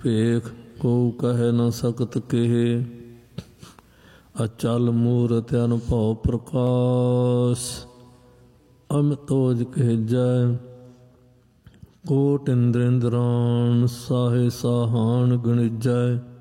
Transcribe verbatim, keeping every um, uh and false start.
ਭੇਖ ਕੋ ਕਹਿ ਨ ਸਕਤ ਕੇਹ, ਅਚਲ ਮੂਰਤਿ ਅਨੁਭਉ ਪ੍ਰਕਾਸ਼। ਅਮਿਤੋਜ ਕਹਿਜੈ ਕੋਟ ਇੰਦਰ ਇੰਦਰਾਨ, ਸਾਹੇ ਸਾਹਾਨ ਗਣਿਜੈ।